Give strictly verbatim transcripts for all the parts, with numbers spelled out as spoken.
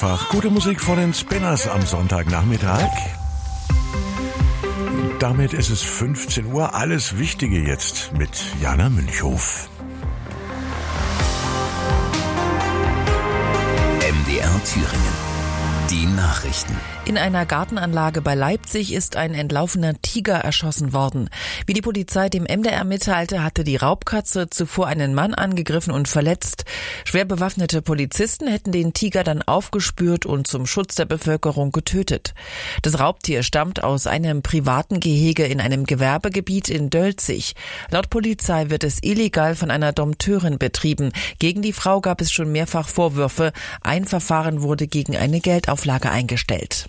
Gute Musik von den Spinners am Sonntagnachmittag. Damit ist es fünfzehn Uhr. Alles Wichtige jetzt mit Jana Münchhof. M D R Thüringen. Die Nachrichten. In einer Gartenanlage bei Leipzig ist ein entlaufener Tiger erschossen worden. Wie die Polizei dem M D R mitteilte, hatte die Raubkatze zuvor einen Mann angegriffen und verletzt. Schwer bewaffnete Polizisten hätten den Tiger dann aufgespürt und zum Schutz der Bevölkerung getötet. Das Raubtier stammt aus einem privaten Gehege in einem Gewerbegebiet in Dölzig. Laut Polizei wird es illegal von einer Dompteurin betrieben. Gegen die Frau gab es schon mehrfach Vorwürfe. Ein Verfahren wurde gegen eine Geldauflage eingestellt.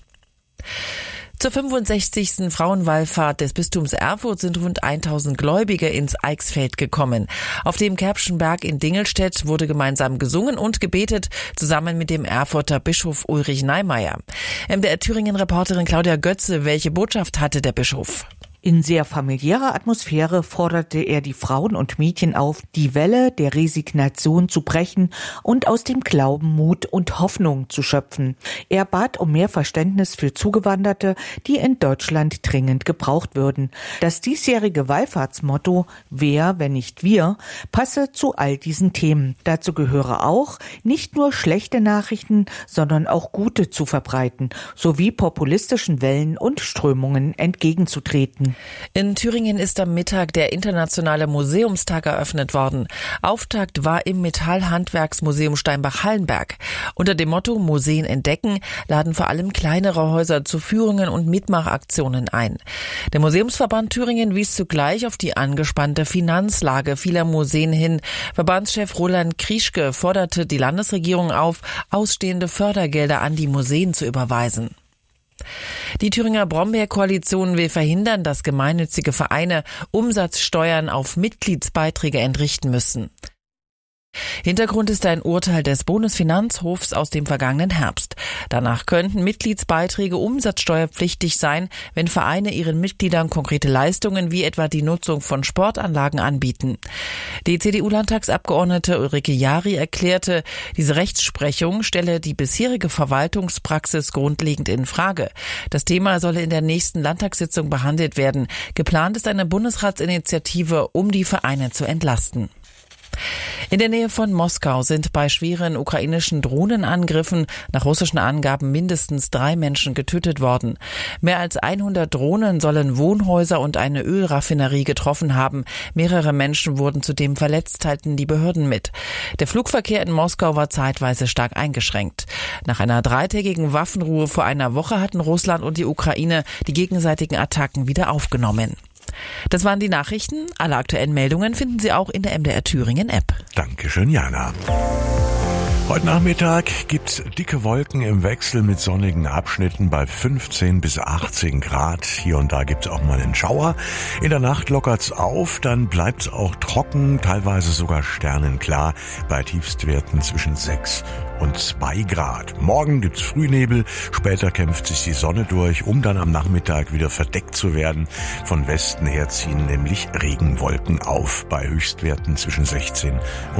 Zur fünfundsechzigsten Frauenwallfahrt des Bistums Erfurt sind rund tausend Gläubige ins Eichsfeld gekommen. Auf dem Kerbschen Berg in Dingelstedt wurde gemeinsam gesungen und gebetet, zusammen mit dem Erfurter Bischof Ulrich Neimeyer. M D R Thüringen-Reporterin Claudia Götze, welche Botschaft hatte der Bischof? In sehr familiärer Atmosphäre forderte er die Frauen und Mädchen auf, die Welle der Resignation zu brechen und aus dem Glauben Mut und Hoffnung zu schöpfen. Er bat um mehr Verständnis für Zugewanderte, die in Deutschland dringend gebraucht würden. Das diesjährige Wallfahrtsmotto „Wer, wenn nicht wir?" passe zu all diesen Themen. Dazu gehöre auch, nicht nur schlechte Nachrichten, sondern auch gute zu verbreiten, sowie populistischen Wellen und Strömungen entgegenzutreten. In Thüringen ist am Mittag der Internationale Museumstag eröffnet worden. Auftakt war im Metallhandwerksmuseum Steinbach-Hallenberg. Unter dem Motto Museen entdecken laden vor allem kleinere Häuser zu Führungen und Mitmachaktionen ein. Der Museumsverband Thüringen wies zugleich auf die angespannte Finanzlage vieler Museen hin. Verbandschef Roland Krischke forderte die Landesregierung auf, ausstehende Fördergelder an die Museen zu überweisen. Die Thüringer Brombeer-Koalition will verhindern, dass gemeinnützige Vereine Umsatzsteuern auf Mitgliedsbeiträge entrichten müssen. Hintergrund ist ein Urteil des Bundesfinanzhofs aus dem vergangenen Herbst. Danach könnten Mitgliedsbeiträge umsatzsteuerpflichtig sein, wenn Vereine ihren Mitgliedern konkrete Leistungen wie etwa die Nutzung von Sportanlagen anbieten. Die C D U-Landtagsabgeordnete Ulrike Jari erklärte, diese Rechtsprechung stelle die bisherige Verwaltungspraxis grundlegend in Frage. Das Thema solle in der nächsten Landtagssitzung behandelt werden. Geplant ist eine Bundesratsinitiative, um die Vereine zu entlasten. In der Nähe von Moskau sind bei schweren ukrainischen Drohnenangriffen nach russischen Angaben mindestens drei Menschen getötet worden. Mehr als hundert Drohnen sollen Wohnhäuser und eine Ölraffinerie getroffen haben. Mehrere Menschen wurden zudem verletzt, teilten die Behörden mit. Der Flugverkehr in Moskau war zeitweise stark eingeschränkt. Nach einer dreitägigen Waffenruhe vor einer Woche hatten Russland und die Ukraine die gegenseitigen Attacken wieder aufgenommen. Das waren die Nachrichten. Alle aktuellen Meldungen finden Sie auch in der M D R Thüringen App. Dankeschön, Jana. Heute Nachmittag gibt's dicke Wolken im Wechsel mit sonnigen Abschnitten bei fünfzehn bis achtzehn Grad. Hier und da gibt's auch mal einen Schauer. In der Nacht lockert's auf, dann bleibt's auch trocken, teilweise sogar sternenklar bei Tiefstwerten zwischen sechs und zwei Grad. Morgen gibt's Frühnebel, später kämpft sich die Sonne durch, um dann am Nachmittag wieder verdeckt zu werden. Von Westen her ziehen nämlich Regenwolken auf bei Höchstwerten zwischen sechzehn und